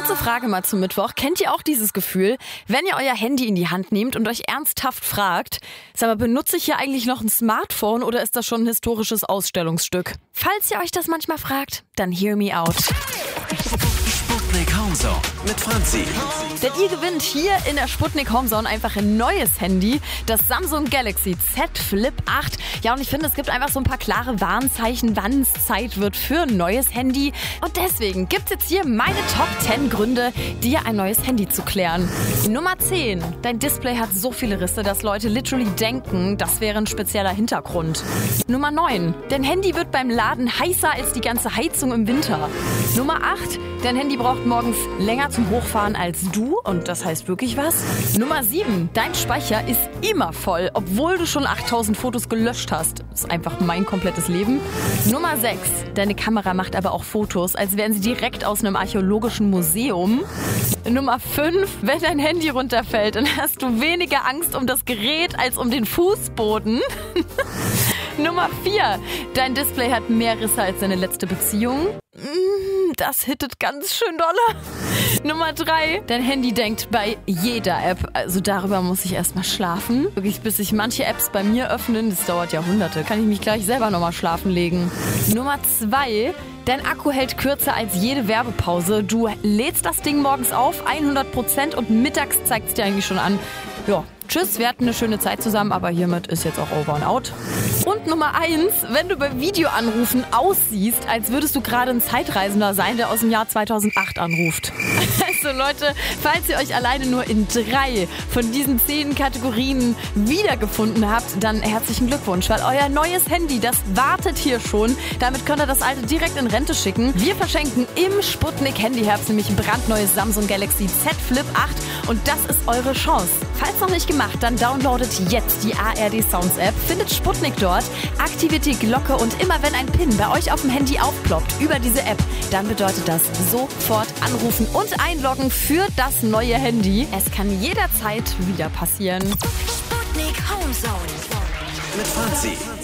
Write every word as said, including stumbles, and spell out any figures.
Kurze Frage mal zum Mittwoch. Kennt ihr auch dieses Gefühl, wenn ihr euer Handy in die Hand nehmt und euch ernsthaft fragt, sag mal, benutze ich hier eigentlich noch ein Smartphone oder ist das schon ein historisches Ausstellungsstück? Falls ihr euch das manchmal fragt, dann hear me out. Sputnik Homezone mit Franzi. Denn ihr gewinnt hier in der Sputnik Homezone einfach ein neues Handy, das Samsung Galaxy Z Flip acht. Ja, und ich finde, es gibt einfach so ein paar klare Warnzeichen, wann es Zeit wird für ein neues Handy. Und deswegen gibt's jetzt hier meine Top zehn Gründe, dir ein neues Handy zu klären. Nummer zehn. Dein Display hat so viele Risse, dass Leute literally denken, das wäre ein spezieller Hintergrund. Nummer neun. Dein Handy wird beim Laden heißer als die ganze Heizung im Winter. Nummer acht. Dein Handy braucht morgens länger zum Hochfahren als du und das heißt wirklich was. Nummer sieben. Dein Speicher ist immer voll, obwohl du schon achttausend Fotos gelöscht hast. Das ist einfach mein komplettes Leben. Nummer sechs. Deine Kamera macht aber auch Fotos, als wären sie direkt aus einem archäologischen Museum. Nummer fünf. Wenn dein Handy runterfällt, dann hast du weniger Angst um das Gerät als um den Fußboden. Nummer vier. Dein Display hat mehr Risse als deine letzte Beziehung. Das hittet ganz schön dolle. Nummer drei. Dein Handy denkt bei jeder App. Also darüber muss ich erstmal schlafen. Wirklich, bis sich manche Apps bei mir öffnen, das dauert Jahrhunderte. Kann ich mich gleich selber nochmal schlafen legen. Nummer zwei. Dein Akku hält kürzer als jede Werbepause. Du lädst das Ding morgens auf, hundert Prozent, und mittags zeigt es dir eigentlich schon an. Ja, tschüss, wir hatten eine schöne Zeit zusammen, aber hiermit ist jetzt auch over and out. Und Nummer eins, wenn du bei Videoanrufen aussiehst, als würdest du gerade ein Zeitreisender sein, der aus dem Jahr zweitausendacht anruft. Also Leute, falls ihr euch alleine nur in drei von diesen zehn Kategorien wiedergefunden habt, dann herzlichen Glückwunsch, weil euer neues Handy, das wartet hier schon. Damit könnt ihr das alte direkt in Rente schicken. Wir verschenken im Sputnik Handyherbst nämlich ein brandneues Samsung Galaxy Z Flip acht und das ist eure Chance. Falls noch nicht gemacht, dann downloadet jetzt die A R D Sounds App, findet Sputnik dort, aktiviert die Glocke und immer wenn ein PIN bei euch auf dem Handy aufploppt über diese App, dann bedeutet das sofort anrufen und einloggen für das neue Handy. Es kann jederzeit wieder passieren. Sputnik Homezone mit Franzi.